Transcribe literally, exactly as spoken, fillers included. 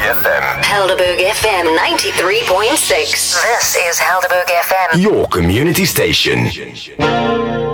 F M. Helderberg F M ninety-three point six. This is Helderberg F M. Your community station.